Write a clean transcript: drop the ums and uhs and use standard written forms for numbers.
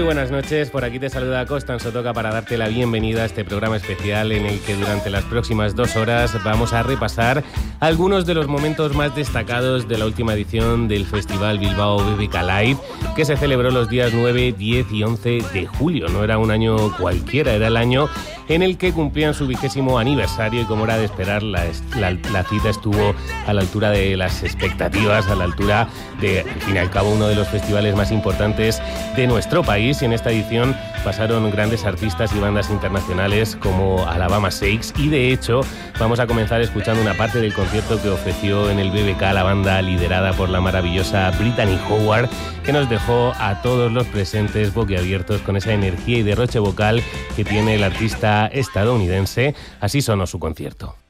buenas noches, por aquí te saluda Constanzo Toca para darte la bienvenida a este programa especial en el que durante las próximas 2 horas vamos a repasar algunos de los momentos más destacados de la última edición del Festival Bilbao BBK Live, que se celebró los días 9, 10 y 11 de julio. No era un año cualquiera, era el año en el que cumplían su 20º aniversario y, como era de esperar, la cita estuvo a la altura de las expectativas, a la altura de, al fin y al cabo, uno de los festivales más importantes de nuestro país. Y en esta edición pasaron grandes artistas y bandas internacionales como Alabama Shakes, y de hecho vamos a comenzar escuchando una parte del concierto que ofreció en el BBK la banda liderada por la maravillosa Brittany Howard, que nos dejó a todos los presentes boquiabiertos con esa energía y derroche vocal que tiene el artista estadounidense. Así sonó su concierto.